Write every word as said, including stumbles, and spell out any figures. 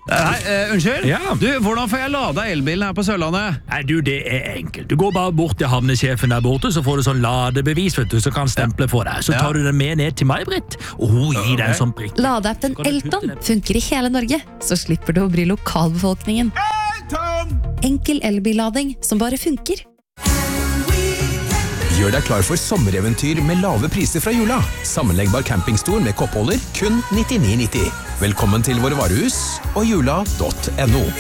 Hei, uh, unnskyld? Ja. Du, hvordan får jeg lada elbilen her på Sørlandet? Nei, du, det er enkelt. Du går bare bort til havnesjefen der borte, så får du sånn ladebevis, vet du, så kan stemple for deg. Så Ja. tar du den med ned til meg, Britt, og hun gir deg en sånn prikk. Ladeappen Elton funker i hele Norge, så slipper du å bry lokalbefolkningen. Enkel elbillading som bare funker. Gjør deg klar for sommereventyr med lave priser fra Jula. Sammenleggbar campingstol med koppholder, kun nittini nitti. Velkommen til våre varehus og jula punktum no.